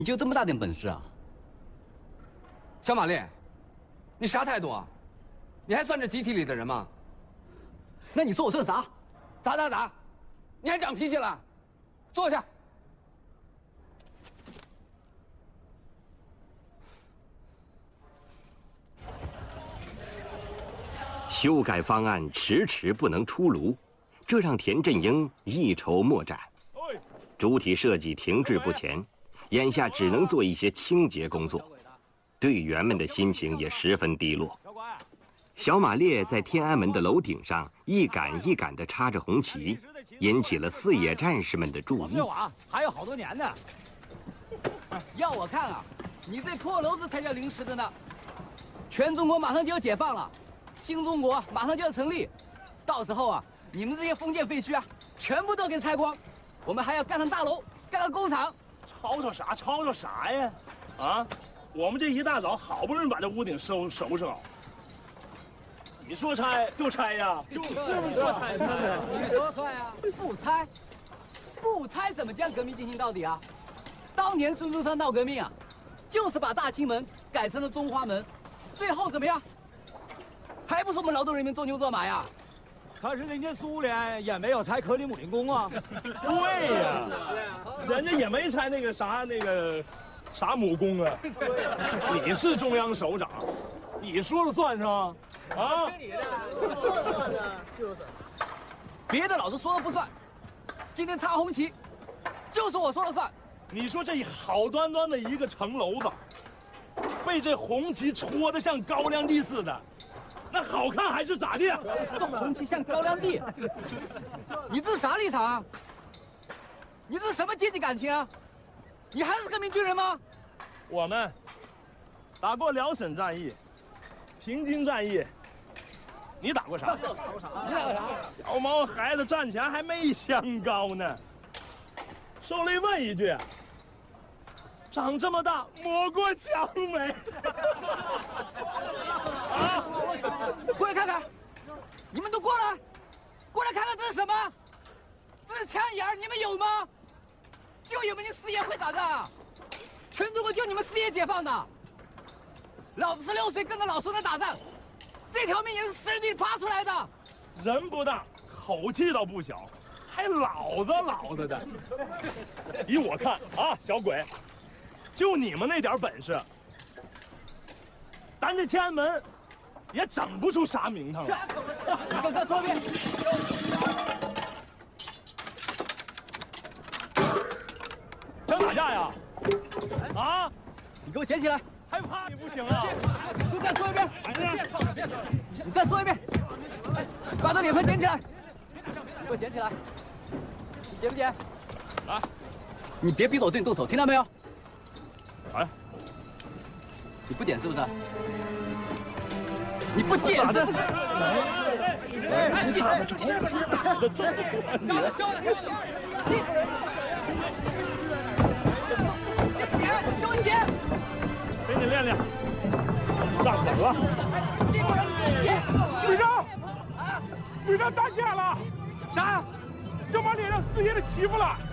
你就这么大点本事啊？ 小马丽，你啥态度啊？你还算这集体里的人吗？ 那你说我算啥？ 咋？你还长脾气了？坐下。 修改方案迟迟不能出炉，这让田振英一筹莫展。主体设计停滞不前，眼下只能做一些清洁工作，队员们的心情也十分低落。小马列在天安门的楼顶上一杆一杆地插着红旗，引起了四野战士们的注意。 还有好多年呢。要我看啊，你这破楼子才叫临时的呢。全中国马上就要解放了，新中国马上就要成立，到时候啊，你们这些封建废墟啊，全部都给拆光，我们还要盖上大楼，盖上工厂。 吵吵啥呀？啊，我们这一大早好不容易把这屋顶收拾好，你说拆就拆呀？就说拆， 你说算呀？不拆怎么将革命进行到底啊？当年孙中山闹革命啊，就是把大清门改成了中华门，最后怎么样？还不是我们劳动人民做牛做马呀？ 可是人家苏联也没有拆克里姆林宫啊。 对呀，人家也没拆那个啥母宫啊。你是中央首长，你说了算是吧？啊？ 说了算的，就是。 别的老子说了不算，今天插红旗，就是我说了算。 你说这好端端的一个城楼子，被这红旗戳得像高粱地似的。那好看还是咋的呀？ 这红旗像高粱地，你这是啥立场啊？你这是什么阶级感情啊？你还是革命军人吗？ 我们打过辽沈战役、平津战役，你打过啥？ 你打过啥？ 小毛孩子战前还没香高呢。受累问一句，长这么大摸过枪没？啊！ 过来看看，你们都过来，过来看看这是什么？这是枪眼儿，你们有吗？就有没你四野会打仗，全中国就你们四野解放的。老子16岁跟着老孙子打仗，这条命也是死人地爬出来的。 人不大，口气倒不小，还老子的。依我看啊，小鬼，就你们那点本事，咱这天安门也整不出啥名堂来。 你给我再说一遍。 想打架呀？啊！ 你给我捡起来！ 还怕你不行啊？ 就再说一遍。 别吵了，别吵了！ 你再说一遍。把这脸盆捡起来！给我捡起来！你捡不捡？ 来！ 你别逼着我对你动手，听到没有？ 来！ 你不捡是不是？你不捡是不是？安静！消了！先捡，给我捡！ 给你练练，站稳了。 这不让你捡！ 队长打架了！ 啥？ 小马猎让四爷的欺负了。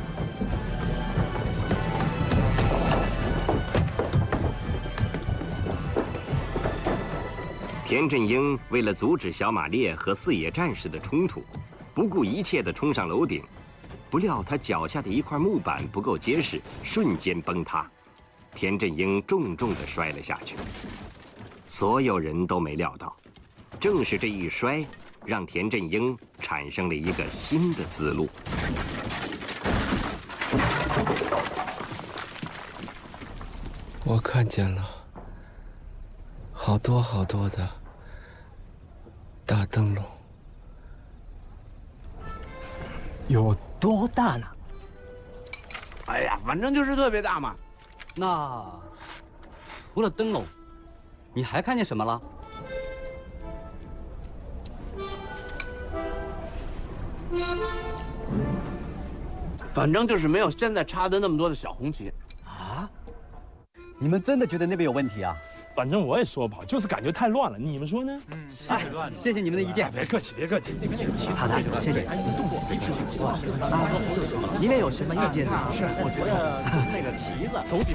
田振英为了阻止小马列和四野战士的冲突，不顾一切地冲上楼顶，不料他脚下的一块木板不够结实，瞬间崩塌，田振英重重地摔了下去。所有人都没料到，正是这一摔，让田振英产生了一个新的思路。 我看见了好多好多的大灯笼。 有多大呢？ 哎呀，反正就是特别大嘛。 那除了灯笼，你还看见什么了？ 反正就是没有现在插的那么多的小红旗。 啊？你们真的觉得那边有问题啊？ 反正我也说不好，就是感觉太乱了，你们说呢？ 谢谢你们的意见。 别客气，别客气。 好的，谢谢。您也有什么意见呢？是，我觉得那个旗子总体。